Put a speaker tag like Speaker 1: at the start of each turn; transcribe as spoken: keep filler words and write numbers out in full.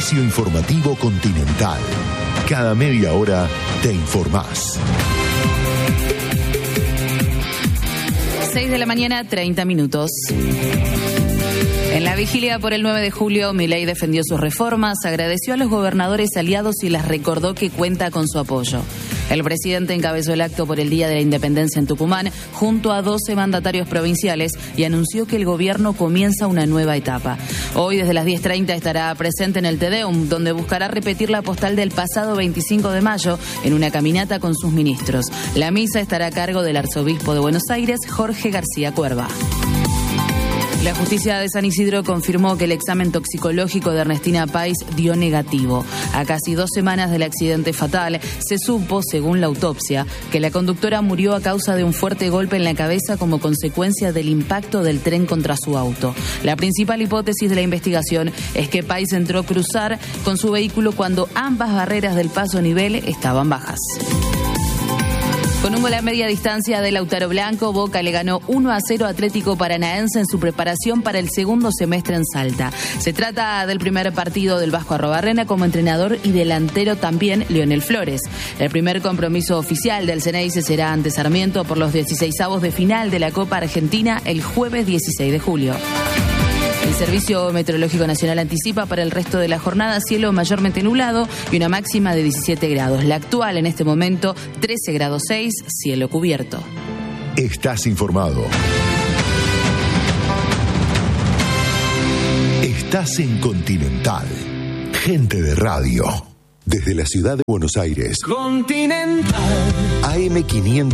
Speaker 1: Servicio informativo Continental. Cada media hora te informás.
Speaker 2: seis de la mañana, treinta minutos. En la vigilia por el nueve de julio, Milei defendió sus reformas, agradeció a los gobernadores aliados y les recordó que cuenta con su apoyo. El presidente encabezó el acto por el Día de la Independencia en Tucumán junto a doce mandatarios provinciales y anunció que el gobierno comienza una nueva etapa. Hoy desde las diez treinta estará presente en el Te Deum, donde buscará repetir la postal del pasado veinticinco de mayo en una caminata con sus ministros. La misa estará a cargo del arzobispo de Buenos Aires, Jorge García Cuerva. La justicia de San Isidro confirmó que el examen toxicológico de Ernestina Pais dio negativo. A casi dos semanas del accidente fatal, se supo, según la autopsia, que la conductora murió a causa de un fuerte golpe en la cabeza como consecuencia del impacto del tren contra su auto. La principal hipótesis de la investigación es que Pais entró a cruzar con su vehículo cuando ambas barreras del paso a nivel estaban bajas. Con un gol a media distancia de Lautaro Blanco, Boca le ganó uno a cero a Atlético Paranaense en su preparación para el segundo semestre en Salta. Se trata del primer partido del Vasco Arrobarrena como entrenador y delantero también Lionel Flores. El primer compromiso oficial del Ceneice será ante Sarmiento por los dieciseisavos de final de la Copa Argentina el jueves dieciséis de julio. El Servicio Meteorológico Nacional anticipa para el resto de la jornada cielo mayormente nublado y una máxima de diecisiete grados. La actual en este momento, trece grados seis, cielo cubierto.
Speaker 1: Estás informado. Estás en Continental. Gente de radio. Desde la ciudad de Buenos Aires.
Speaker 3: Continental.
Speaker 1: A M quinientos.